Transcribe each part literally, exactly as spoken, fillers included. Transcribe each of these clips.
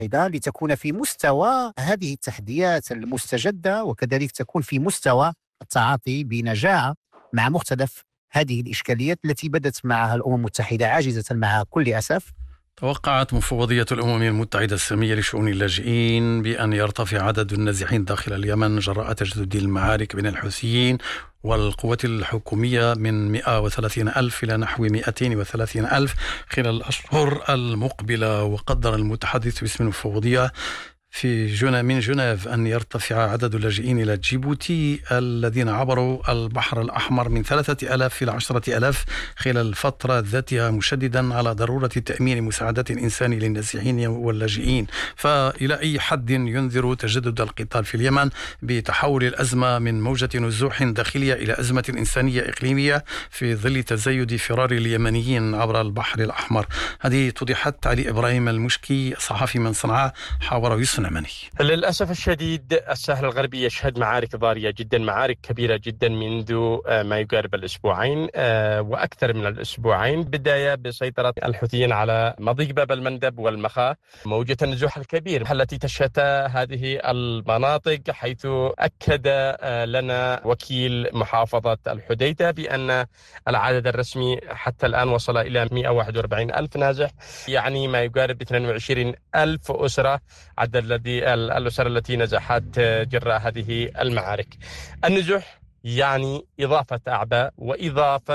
لتكون في مستوى هذه التحديات المستجدة، وكذلك تكون في مستوى التعاطي بنجاعة مع مختلف هذه الإشكاليات التي بدت معها الأمم المتحدة عاجزة معها كل أسف. توقعت مفوضية الأمم المتحدة السامية لشؤون اللاجئين بأن يرتفع عدد النازحين داخل اليمن جراء تجدد المعارك بين الحوثيين والقوات الحكومية من مئة وثلاثين ألف إلى نحو مئتين وثلاثين ألف خلال الأشهر المقبلة. وقدر المتحدث باسم المفوضية في جنة من جنيف أن يرتفع عدد اللاجئين إلى جيبوتي الذين عبروا البحر الأحمر من ثلاثة آلاف إلى عشرة آلاف خلال الفترة ذاتها، مشددا على ضرورة تأمين مساعدات إنسانية للنازحين واللاجئين. فإلى أي حد ينذر تجدد القتال في اليمن بتحول الأزمة من موجة نزوح داخلية إلى أزمة إنسانية إقليمية في ظل تزايد فرار اليمنيين عبر البحر الأحمر؟ هذه توضيحات علي إبراهيم المشكي صحفي من صنعاء حاور يوسف نعماني. للأسف الشديد الساحل الغربي يشهد معارك ضارية جدا، معارك كبيرة جدا منذ ما يقارب الأسبوعين وأكثر من الأسبوعين، بداية بسيطرة الحوثيين على مضيق باب المندب والمخا، موجة النزوح الكبير التي تشهدها هذه المناطق، حيث أكد لنا وكيل محافظة الحديدة بأن العدد الرسمي حتى الآن وصل إلى مئة وواحد وأربعين ألف نازح، يعني ما يقارب اثنين وعشرين ألف أسرة، عدد الذي الأسر التي نزحت جراء هذه المعارك. النزوح يعني إضافة أعباء وإضافة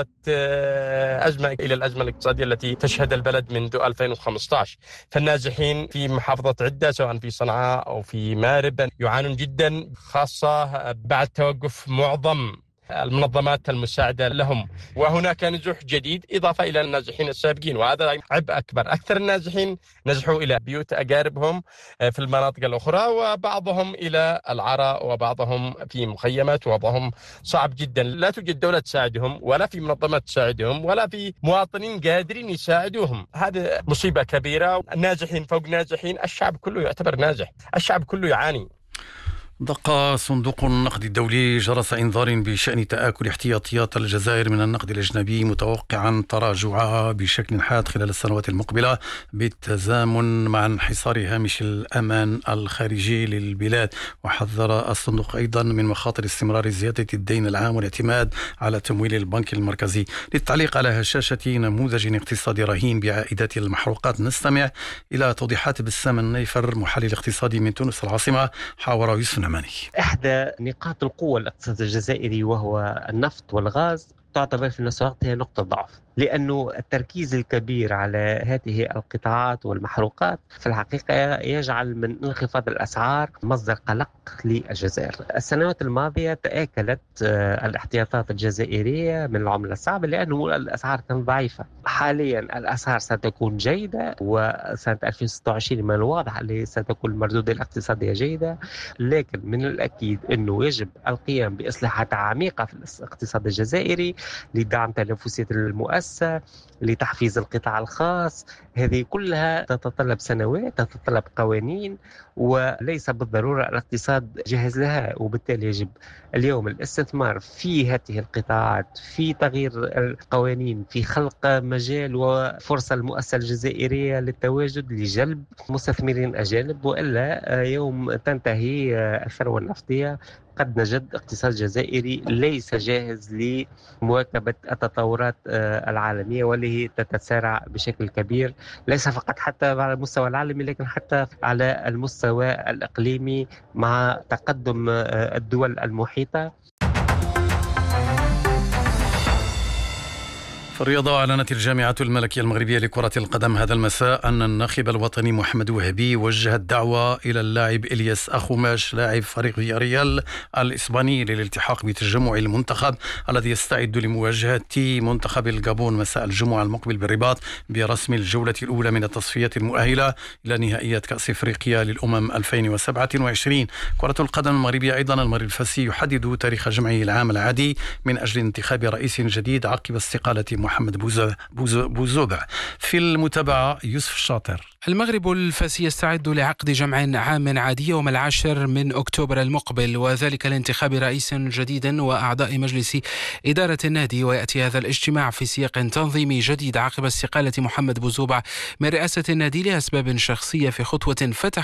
أزمة إلى الأزمة الاقتصادية التي تشهد البلد منذ ألفين وخمسة عشر. فالنازحين في محافظة عدة سواء في صنعاء أو في مارب يعانون جدا، خاصة بعد توقف معظم المنظمات المساعدة لهم، وهناك نزوح جديد إضافة إلى النازحين السابقين، وهذا عبء أكبر. أكثر النازحين نزحوا إلى بيوت أقاربهم في المناطق الأخرى، وبعضهم إلى العراء، وبعضهم في مخيمات، ووضعهم صعب جدا. لا توجد دولة تساعدهم، ولا في منظمات تساعدهم، ولا في مواطنين قادرين يساعدوهم. هذه مصيبة كبيرة. نازحين فوق نازحين، الشعب كله يعتبر نازح، الشعب كله يعاني. دق صندوق النقد الدولي جرس إنذار بشأن تآكل احتياطيات الجزائر من النقد الأجنبي، متوقعا تراجعها بشكل حاد خلال السنوات المقبلة بالتزامن مع انحصار هامش الأمان الخارجي للبلاد. وحذر الصندوق أيضا من مخاطر استمرار زيادة الدين العام والاعتماد على تمويل البنك المركزي. للتعليق على هشاشة نموذج اقتصادي رهين بعائدات المحروقات نستمع إلى توضيحات بسام النيفر محلل اقتصادي من تونس العاصمة حاور يوسف. إحدى نقاط القوة الاقتصاد الجزائري وهو النفط والغاز تعتبر في نفس الوقت هي نقطة ضعف، لأنه التركيز الكبير على هذه القطاعات والمحروقات في الحقيقة يجعل من انخفاض الأسعار مصدر قلق للجزائر. السنوات الماضية تآكلت الاحتياطات الجزائرية من العملة الصعبة لأنه الأسعار كانت ضعيفة. حاليا الأسعار ستكون جيدة، وسنة ألفين وستة وعشرين من الواضح أنه ستكون المردودة الاقتصادية جيدة، لكن من الأكيد أنه يجب القيام بإصلاحات عميقة في الاقتصاد الجزائري لدعم تنافسية المؤسسة، لتحفيز القطاع الخاص. هذه كلها تتطلب سنوات، تتطلب قوانين، وليس بالضرورة الاقتصاد جاهز لها. وبالتالي يجب اليوم الاستثمار في هذه القطاعات، في تغيير القوانين، في خلق مجال وفرصة المؤسسة الجزائرية للتواجد لجلب مستثمرين أجانب، وإلا يوم تنتهي الثروة النفطية قد نجد اقتصاد جزائري ليس جاهز لمواكبة التطورات العالمية والتي تتسارع بشكل كبير، ليس فقط حتى على المستوى العالمي لكن حتى على المستوى الإقليمي مع تقدم الدول المحيطة. في الرياضة، أعلنت الجامعة الملكية المغربية لكرة القدم هذا المساء أن الناخب الوطني محمد وهبي وجه الدعوة إلى اللاعب إلياس أخوماش لاعب فريق فياريال الإسباني للالتحاق بتجمع المنتخب الذي يستعد لمواجهة منتخب الغابون مساء الجمعة المقبل بالرباط برسم الجولة الأولى من التصفيات المؤهلة إلى نهائيات كأس إفريقيا للأمم ألفين وسبعة وعشرين. كرة القدم المغربية أيضا، المريض الفاسي يحدد تاريخ جمعه العام العادي من أجل انتخاب رئيس جديد عقب استقالة محمد بوزوبع. في المتابعة يوسف الشاطر. المغرب الفاسي يستعد لعقد جمع عام عادي يوم العاشر من أكتوبر المقبل، وذلك لانتخاب رئيس جديد وأعضاء مجلس إدارة النادي. ويأتي هذا الاجتماع في سياق تنظيمي جديد عقب استقالة محمد بوزوبع من رئاسة النادي لأسباب شخصية، في خطوة فتح